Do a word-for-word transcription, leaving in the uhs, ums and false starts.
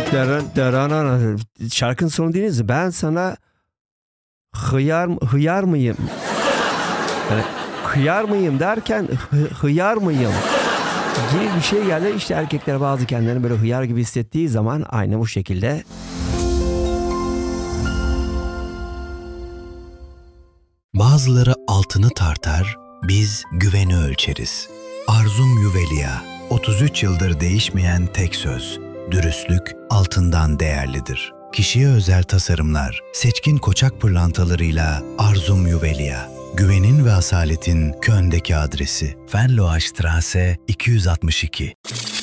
Deran, deran, şarkının sonu değiliz. Ben sana hıyar, hıyar mıyım? Yani, hıyar mıyım derken hı, hıyar mıyım? Gibi bir şey geldi. İşte erkekler bazı kendilerini böyle hıyar gibi hissettiği zaman aynı bu şekilde. Bazıları altını tartar, biz güveni ölçeriz. Arzum Yuvelia, otuz üç yıldır değişmeyen tek söz. Dürüstlük altından değerlidir. Kişiye özel tasarımlar, seçkin koçak pırlantalarıyla Arzum Yuvelia. Güvenin ve asaletin Köln'deki adresi. Venloastraße iki yüz altmış iki.